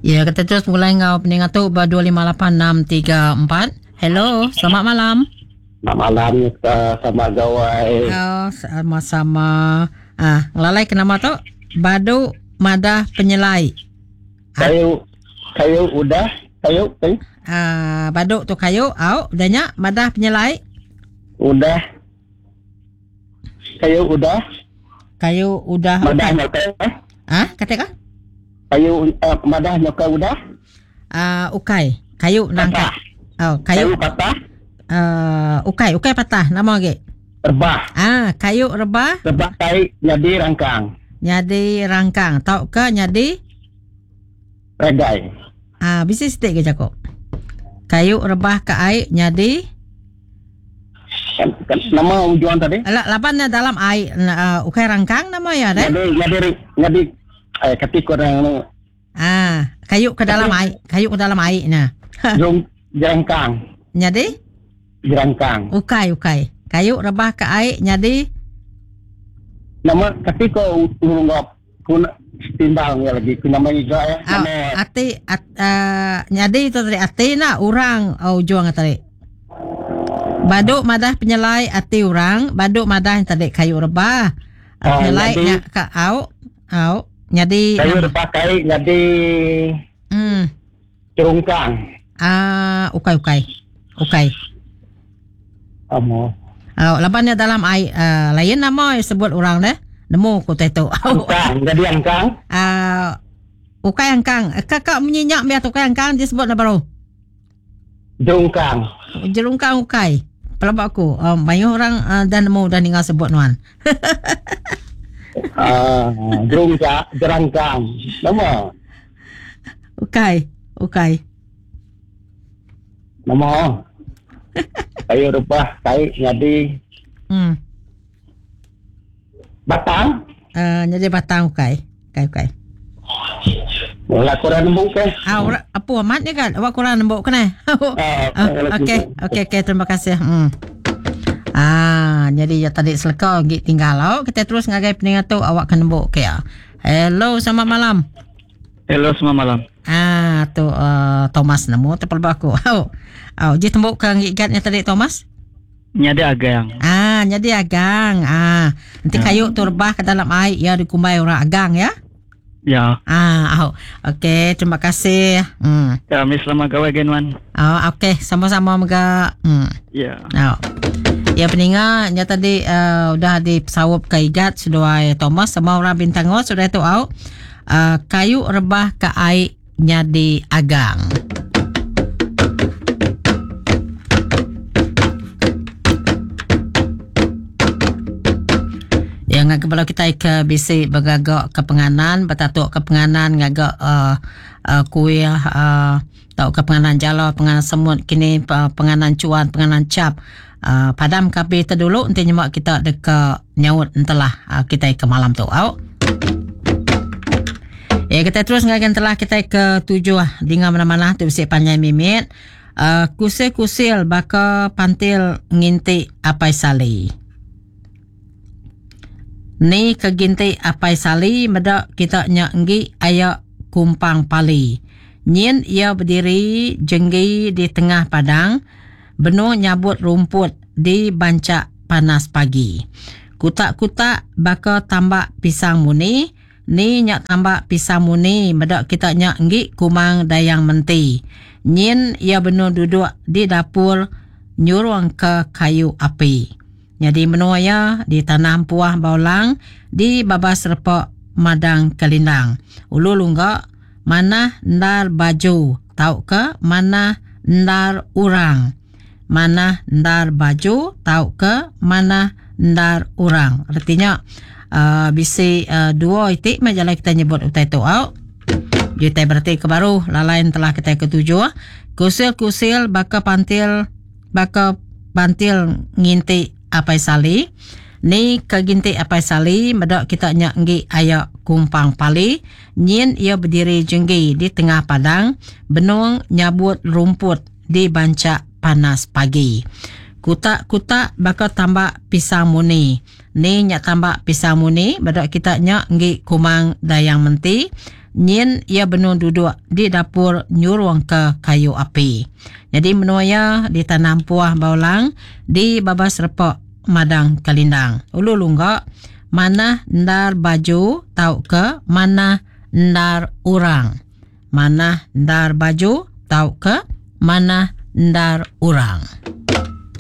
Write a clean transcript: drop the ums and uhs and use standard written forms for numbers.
Ya, kita terus mulai ngau peningat tu 258-634. Hello, selamat malam. Selamat malam sama gawai. Oh, sama-sama. Ngelalai ke nama tu? Badu Madah Penyelai. Kayu udah, kayu. Badu tu kayu, udahnya Madah Penyelai. Udah. Kayu udah. Madah nyoka. Kata? Kayu madah nyoka udah. Ukai. Kayu nangka. Kayu patah. Ukai patah. Nama lagi. Rebah. Kayu rebah. Rebah kai nyadi rangkang. Tahu ke nyadi? Regai. Bisa sedikit ke Jakob? Kayu rebah kai nyadi. Nama ujuan tadi? Lapannya dalam air. Ukai rangkang nama ya, deh? Nyadi. Ketik orang. Kayu ke dalam air. Nah. Jerangkang. Nyadi? Jerangkang. Ukai. Kayu rebah ke air nyadi. Nama ketik ko urungop pun timbang ya lagi. Nama juga ya. Nyadi itu tadi ati na urang ujuan tadi. Baduk Madah Penyelai ati urang, baduk Madah yang tadi kayu rebah. Penyelai nya ka au nyadi kayu rebah kai nyadi cerungkang. Ukai. Amo. Lapannya dalam air lain nama sebut orang deh. Nemu ku tu. Angkang, jadi angkang. Ukai angkang. Kakak menyenyak biar ukai angkang disebut apa baru? Jerungkang ukai. Pelabak aku. Banyak orang dan nemu dan tinggal sebut nuan. Jerangkang. Nama. Ukai. Nama. Kayu rebah, kai nyadi. Batang. Nyadi batang ukai. Wala kurang nembuk ke? Apa amatnya kan? Awak kurang nembuk kan? Okey, terima kasih. Jadi ya tadi selekau tinggal kita terus ngagai peningat tu awak kan nembuk ke ya. Hello, selamat malam. Hello, selamat malam. Tu Thomas nemu tepal baku. Dia tembuk ke ngigatnya tadi Thomas? Nyadi agang. Nyadi agang. Nanti kayu tu rebah ke dalam air ya dikumbai orang agang ya. Ya. Okey, terima kasih. Kami selamat gawe genwan. Okey, sama-sama mega. Ya. Ya peningat nya tadi udah disawup ke igat sudah Thomas sama orang Bintango sudah tu kayu rebah ke air nyadi agang. Yang kalau kita ke bisi bagagak kepenganan betatuk kepenganan ngagak kuih tau kepenganan jalo penganan semut kini penganan cuan penganan cap padam kapi terdulu nanti nyemak kita deka nyaut entelah kita ke malam tu kita terus ngagen telah kita ke 7 dengan mana-mana tu bisi panjang mimit kusil baka pantil nginti apai sali. Ni keginti apai sali medak kita nyanggi ayak kumpang pali. Nyin ia berdiri jenggi di tengah padang, benuh nyabut rumput di bancak panas pagi. Kutak-kutak baka tambak pisang muni, ni nyak tambak pisang muni medak kita nyanggi kumang dayang menti. Nyin ia benuh duduk di dapur nyurung ke kayu api. Jadi menuaya di tanam puah baulang di babas repok madang kelindang. Ulu lunggak mana ndar baju. Tahu ke mana ndar urang. Mana ndar baju. Tahu ke mana ndar urang. Artinya bisi dua itik majalah kita nyebut utai tu au. Jutai berarti ke baru. Lalain telah kita ketujuh. Kusil baka pantil nginti apai sali. Ni keginti apai sali medak kita nyanggi ayak kumpang pali. Nyin ia berdiri jenggi di tengah padang benung nyabut rumput di bancak panas pagi. Kutak-kutak bakal tambak pisang muni. Ni nyak tambak pisang muni medak kita nyanggi kumang dayang menti. nyin ia benuh duduk di dapur nyuruang ke kayu api. Jadi menua ia ditanam puah baulang di babas repok Madang Kalindang. Ulu lunggak mana ndar baju tau ke mana ndar urang. Mana ndar baju tau ke mana ndar urang.